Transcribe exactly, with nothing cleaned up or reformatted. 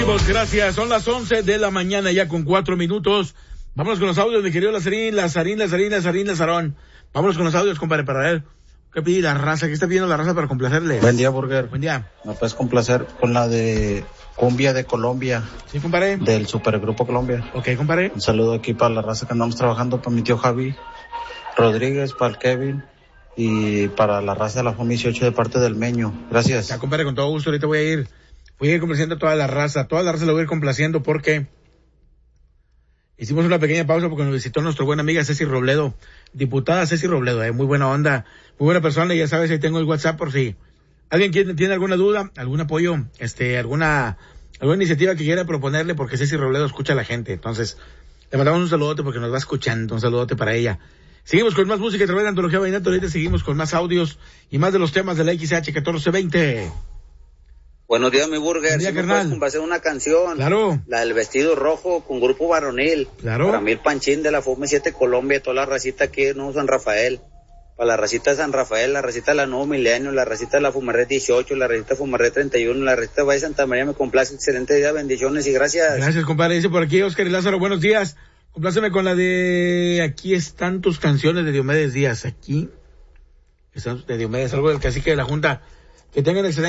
Seguimos, gracias. Son las once de la mañana ya con cuatro minutos. Vámonos con los audios, mi querido Lazarín, Lazarín, Lazarín, Lazarín, Lazarón. Vámonos con los audios, compadre, para ver qué pide la raza, qué está pidiendo la raza para complacerle. Buen día, Burger. Buen día. ¿Me puedes complacer con la de Cumbia de Colombia? Sí, compadre. Del Supergrupo Colombia. Ok, compadre. Un saludo aquí para la raza que andamos trabajando, para mi tío Javi Rodríguez, para el Kevin y para la raza de la FOM dieciocho de parte del Meño. Gracias. Ya, compadre, con todo gusto, ahorita voy a ir, voy a ir complaciendo a toda la raza, toda la raza la voy a ir complaciendo porque hicimos una pequeña pausa porque nos visitó nuestra buena amiga Ceci Robledo, diputada Ceci Robledo, eh, muy buena onda, muy buena persona, y ya sabes, ahí tengo el WhatsApp por si alguien quiere, tiene alguna duda, algún apoyo, este, alguna, alguna iniciativa que quiera proponerle, porque Ceci Robledo escucha a la gente. Entonces, le mandamos un saludote porque nos va escuchando, un saludote para ella. Seguimos con más música a través de Antología Vallenato, ahorita seguimos con más audios y más de los temas de la X H catorce veinte. Buenos días, mi Burger. Buen día, ¿Sí carnal. me puedes complacer una canción? Claro. La del vestido rojo con Grupo Varonil. Claro. Para mí el Panchín de la F U M siete Colombia, toda la racita aquí en San Rafael. Para la racita de San Rafael, la racita de la Nuevo Milenio, la racita de la Fumarret dieciocho, la racita de Fumarret treinta y uno, la racita de Valle Santa María, me complace. Excelente día, bendiciones y gracias. Gracias, compadre. Dice por aquí Oscar y Lázaro, buenos días. Compláceme con la de Aquí están tus canciones de Diomedes Díaz. Aquí están de Diomedes, algo del cacique de la Junta. Que tengan excelente